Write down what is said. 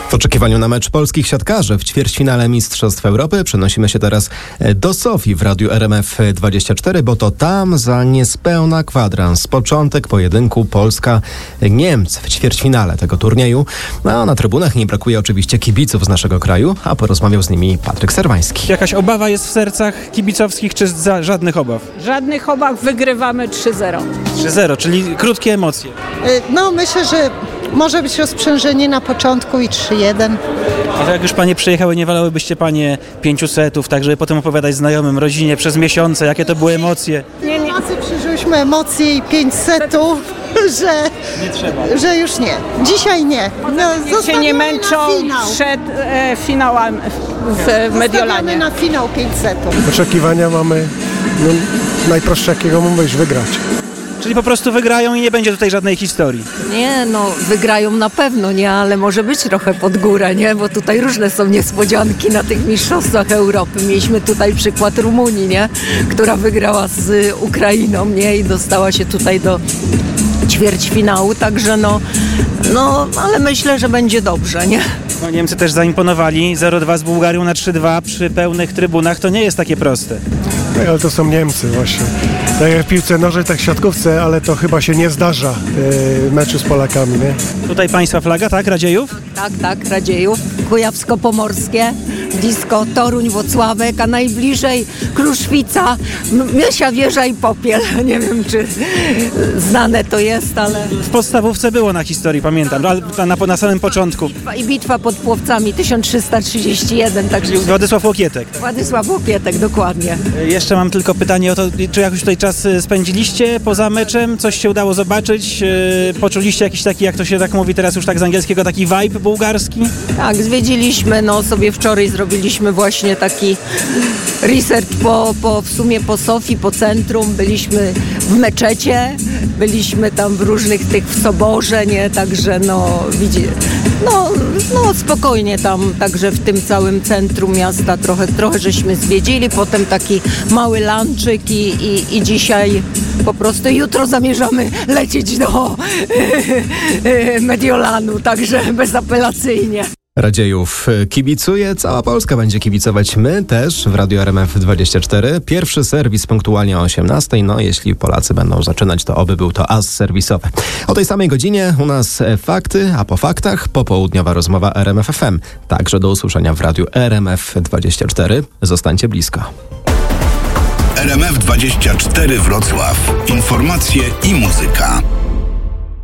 W oczekiwaniu na mecz polskich siatkarzy w ćwierćfinale Mistrzostw Europy przenosimy się teraz do Sofii w Radiu RMF24, bo to tam za niespełna kwadrans początek pojedynku Polska-Niemcy w ćwierćfinale tego turnieju. No, na trybunach nie brakuje oczywiście kibiców z naszego kraju, a porozmawiał z nimi Patryk Serwański. Jakaś obawa jest w sercach kibicowskich, czy żadnych obaw? Żadnych obaw, wygrywamy 3-0. 3-0, czyli krótkie emocje. No myślę, że może być rozprzężenie na początku i 3-1. A to jak już panie przyjechały, nie wolałybyście panie 5 setów, tak żeby potem opowiadać znajomym, rodzinie przez miesiące, jakie to były emocje? Nie. Przeżyliśmy emocje i 5 setów, że już nie. Dzisiaj nie. No, się nie męczą przed finałem w Mediolanie. Na finał 5 setów. Oczekiwania mamy najprostsze, jakiego mówisz, wygrać. Czyli po prostu wygrają i nie będzie tutaj żadnej historii. Nie, wygrają na pewno, nie, ale może być trochę pod górę, nie, bo tutaj różne są niespodzianki na tych mistrzostwach Europy. Mieliśmy tutaj przykład Rumunii, nie, która wygrała z Ukrainą, nie, i dostała się tutaj do ćwierćfinału, także ale myślę, że będzie dobrze, nie. No, Niemcy też zaimponowali, 0-2 z Bułgarią na 3-2 przy pełnych trybunach, to nie jest takie proste. No, ale to są Niemcy właśnie. Tak jak w piłce nożnej, tak w siatkówce, ale to chyba się nie zdarza w meczu z Polakami, nie? Tutaj państwa flaga, tak, Radziejów? Tak, Radziejów, Kujawsko-Pomorskie, blisko Toruń, Włocławek, a najbliżej Kruszwica, Miesia Wieża i Popiel. Nie wiem, czy znane to jest, ale... W podstawówce było na historii, pamiętam, na samym początku. I bitwa pod Płowcami 1331, także... Władysław Łokietek. Władysław Łokietek, dokładnie. Jeszcze mam tylko pytanie o to, czy jakoś tutaj czas spędziliście poza meczem? Coś się udało zobaczyć? Poczuliście jakiś taki, jak to się tak mówi teraz już tak z angielskiego, taki vibe bułgarski? Tak, zwiedziliśmy, sobie wczoraj zrobiliśmy właśnie taki research w sumie po Sofii, po centrum. Byliśmy w meczecie, byliśmy tam w różnych w Soborze, nie, także spokojnie tam, także w tym całym centrum miasta trochę żeśmy zwiedzili, potem taki mały lunchik i dzisiaj po prostu jutro zamierzamy lecieć do Mediolanu, także bezapelacyjnie. Radziejów kibicuje, cała Polska będzie kibicować, my też w Radiu RMF24. Pierwszy serwis punktualnie o 18:00, jeśli Polacy będą zaczynać, to oby był to as serwisowy. O tej samej godzinie u nas fakty, a po faktach popołudniowa rozmowa RMF FM. Także do usłyszenia w Radiu RMF24. Zostańcie blisko. RMF24 Wrocław. Informacje i muzyka.